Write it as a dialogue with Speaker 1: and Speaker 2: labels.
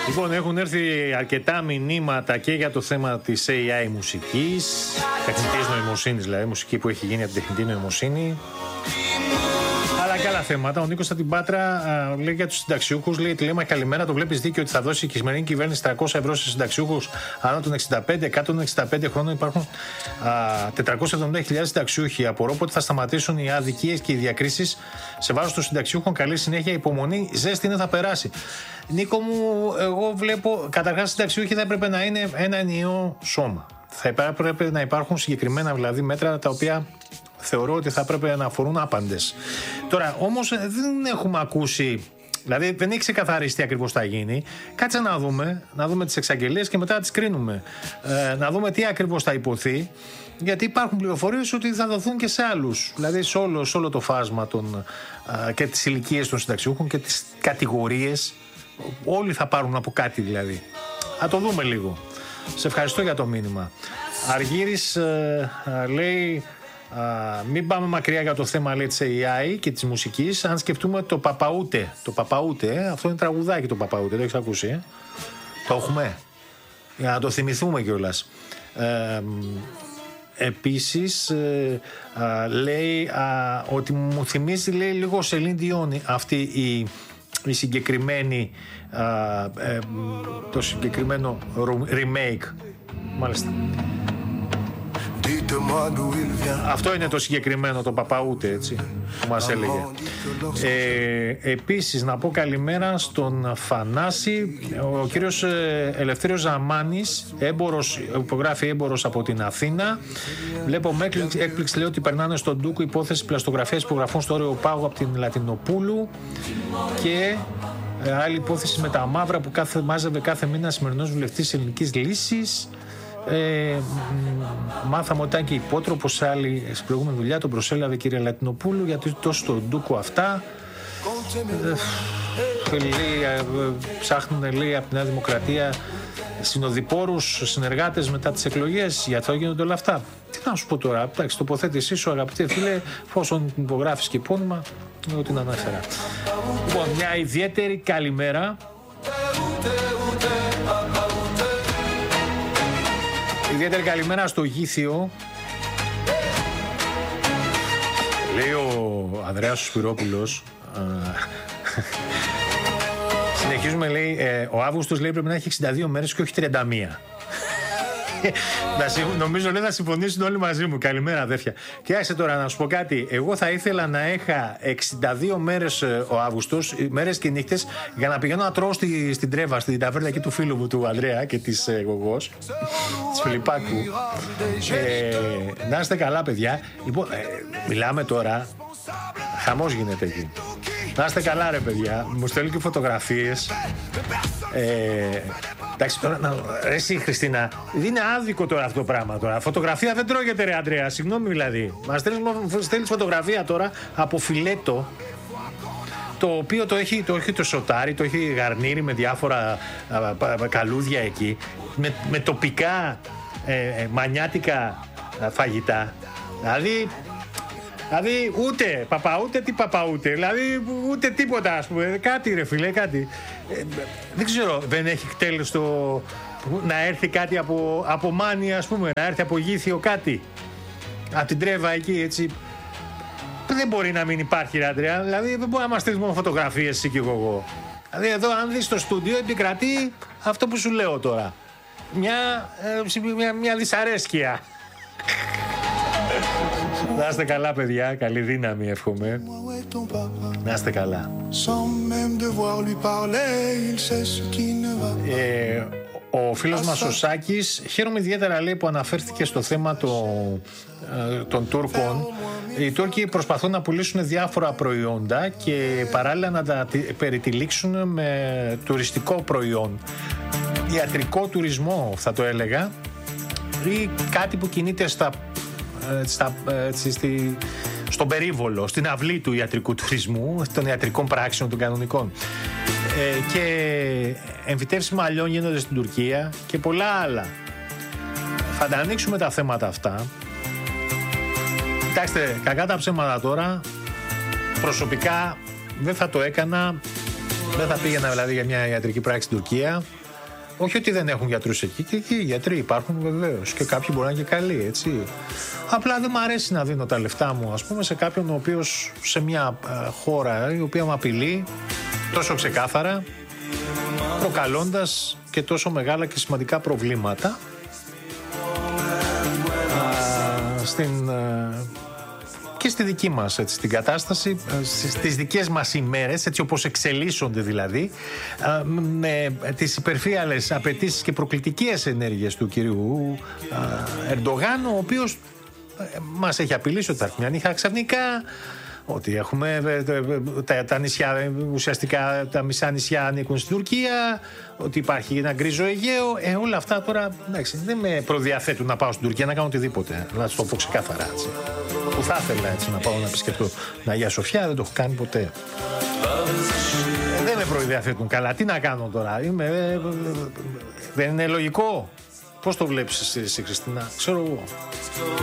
Speaker 1: Λοιπόν, έχουν έρθει αρκετά μηνύματα και για το θέμα της AI μουσικής, τεχνητής νοημοσύνης, δηλαδή μουσική που έχει γίνει από την τεχνητή νοημοσύνη, αλλά και άλλα θέματα. Ο Νίκος από την Πάτρα λέει για τους συνταξιούχους, λέει τηλέμα καλημέρα, το βλέπεις δίκαιο ότι θα δώσει η σημερινή κυβέρνηση 300 ευρώ σε συνταξιούχους άνω των 165 χρόνων. Υπάρχουν 470.000 συνταξιούχοι. Απορώ πότε θα σταματήσουν οι αδικίες και οι διακρίσεις σε βάρος των συνταξιούχων. Καλή συνέχεια, υπομονή, ζέστη είναι, θα περάσει. Νίκο μου, εγώ βλέπω, καταρχάς οι συνταξιούχοι θα έπρεπε να είναι ένα ενιαίο σώμα. Θα έπρεπε να υπάρχουν συγκεκριμένα δηλαδή μέτρα τα οποία θεωρώ ότι θα έπρεπε να αφορούν άπαντες. Τώρα όμως δεν έχουμε ακούσει, δηλαδή δεν έχει ξεκαθαρίσει τι ακριβώς θα γίνει. Κάτσε να δούμε τις εξαγγελίες και μετά να τις κρίνουμε. Να δούμε τι ακριβώς θα υποθεί, γιατί υπάρχουν πληροφορίες ότι θα δοθούν και σε άλλους. Δηλαδή σε όλο το φάσμα και τις ηλικίες των συνταξιούχων και τις κατηγορίες. Όλοι θα πάρουν από κάτι δηλαδή. Θα το δούμε λίγο. Σε ευχαριστώ για το μήνυμα. Αργύρης λέει... μην πάμε μακριά για το θέμα, λέει, της AI και της μουσικής. Αν σκεφτούμε το Παπαούτε. Το Παπαούτε, αυτό είναι τραγουδάκι το Παπαούτε, το έχεις ακούσει? Το έχουμε. Για να το θυμηθούμε κιόλας. Επίσης λέει ότι μου θυμίζει, λέει, λίγο Σελίν Διόν αυτή η συγκεκριμένη το συγκεκριμένο remake. Μάλιστα. Αυτό είναι το συγκεκριμένο, το Παπαούτε, έτσι, που μας έλεγε. Επίσης να πω καλημέρα στον Φανάση. Ο κύριος Ελευθέριος Ζαμάνης, υπογράφει έμπορος από την Αθήνα. Βλέπω με έκπληξη, λέει, ότι περνάνε στον Ντούκο υπόθεση πλαστογραφίας υπογραφών στο Όριο Πάγου από την Λατινοπούλου. Και άλλη υπόθεση με τα μαύρα που μάζευε κάθε μήνα σημερινός βουλευτής Ελληνικής Λύσης. Μάθαμε ότι ήταν και υπότροπος σε προηγούμενη δουλειά, τον προσέλαβε η κυρία Λατινοπούλου, γιατί τόσο στο Ντούκο αυτά. Ψάχνουν, λέει, από τη Νέα Δημοκρατία συνοδοιπόρους, συνεργάτες μετά τις εκλογές. Για αυτό γίνονται όλα αυτά. Τι να σου πω τώρα, εντάξει, τοποθέτησή σου, αγαπητέ φίλε, εφόσον υπογράφεις και επώνυμα, ό,τι να αναφέρα. Λοιπόν, μια ιδιαίτερη καλημέρα. Ιδιαίτερη καλημέρα στο Γήθιο. Λέει ο Ανδρέας Σπυρόπουλος. Συνεχίζουμε, λέει, ο Αύγουστος, λέει, πρέπει να έχει 62 μέρες και όχι 31. Νομίζω, λέει, θα συμφωνήσουν όλοι μαζί μου. Καλημέρα, αδέρφια. Και άσε τώρα να σου πω κάτι. Εγώ θα ήθελα να είχα 62 μέρες ο Αύγουστος, μέρες και νύχτες, για να πηγαίνω να τρώω στην Τρέβα, στην ταβέρνα εκεί του φίλου μου, του Ανδρέα και της Γογός, της Φιλιππάκου. Να είστε καλά, παιδιά. Λοιπόν, μιλάμε τώρα. Χαμός γίνεται εκεί. Να είστε καλά, ρε παιδιά. Μου στέλνουν και φωτογραφίες. Εντάξει, τώρα, ρε εσύ, Χριστίνα, είναι άδικο τώρα αυτό το πράγμα τώρα. Φωτογραφία δεν τρώγεται, ρε Αντρέα. Συγγνώμη δηλαδή. Μας στέλνεις φωτογραφία τώρα από φιλέτο, το οποίο το έχει το σοτάρι, το έχει γαρνίρι με διάφορα καλούδια εκεί, με τοπικά μανιάτικα φαγητά. Δηλαδή ούτε παπαούτε, τι παπαούτε, δηλαδή ούτε τίποτα, ας πούμε, κάτι, ρε φίλε, κάτι. Δεν ξέρω, δεν έχει τέλος να έρθει κάτι από Μάνη, ας πούμε, να έρθει από Γήθιο κάτι, από την Τρέβα εκεί, έτσι. Δεν μπορεί να μην υπάρχει, ρε Αντρέα, δηλαδή δεν μπορεί να μας στείλεις μόνο φωτογραφίες εσύ και εγώ. Δηλαδή εδώ, αν δεις στο στούντιο, επικρατεί αυτό που σου λέω τώρα. Μια δυσαρέσκεια. Να είστε καλά, παιδιά. Καλή δύναμη, εύχομαι. Να είστε καλά. Ο φίλος μας ο Σάκης, χαίρομαι ιδιαίτερα, λέει, που αναφέρθηκε στο θέμα των Τούρκων. Οι Τούρκοι προσπαθούν να πουλήσουν διάφορα προϊόντα και παράλληλα να τα περιτυλίξουν με τουριστικό προϊόν. Ιατρικό τουρισμό, θα το έλεγα, ή κάτι που κινείται στον περίβολο, στην αυλή του ιατρικού τουρισμού, των ιατρικών πράξεων, των κανονικών. Και εμφυτεύσεις μαλλιών γίνονται στην Τουρκία και πολλά άλλα. Θα τα ανοίξουμε τα θέματα αυτά. Κοιτάξτε, κακά τα ψέματα τώρα, προσωπικά δεν θα το έκανα, δεν θα πήγαινα δηλαδή για μια ιατρική πράξη στην Τουρκία. Όχι ότι δεν έχουν γιατρούς εκεί, και εκεί οι γιατροί υπάρχουν βεβαίως. Και κάποιοι μπορεί να είναι και καλοί, έτσι. Απλά δεν μου αρέσει να δίνω τα λεφτά μου, ας πούμε, σε κάποιον ο οποίος σε μια χώρα η οποία με απειλεί τόσο ξεκάθαρα, προκαλώντας και τόσο μεγάλα και σημαντικά προβλήματα και στη δική μας, έτσι, στην κατάσταση, στις δικές μας ημέρες, έτσι όπως εξελίσσονται δηλαδή, με τις υπερφύαλες απαιτήσεις και προκλητικές ενέργειες του κυρίου Ερντογάν, ο οποίος μας έχει απειλήσει ότι θα έρθει μια νύχτα ξαφνικά, ότι έχουμε τα νησιά, ουσιαστικά τα μισά νησιά ανήκουν στην Τουρκία, ότι υπάρχει ένα γκρίζο Αιγαίο. Όλα αυτά τώρα, εντάξει, δεν με προδιαθέτουν να πάω στην Τουρκία να κάνω οτιδήποτε. Να σου το πω ξεκάθαρα, έτσι. Που θα ήθελα, έτσι, να πάω να επισκεφτώ την Αγία Σοφιά, δεν το έχω κάνει ποτέ. Δεν με προδιαθέτουν καλά. Τι να κάνω τώρα, δεν είναι λογικό. Πώς το βλέπεις εσύ, Χριστίνα? Ξέρω εγώ.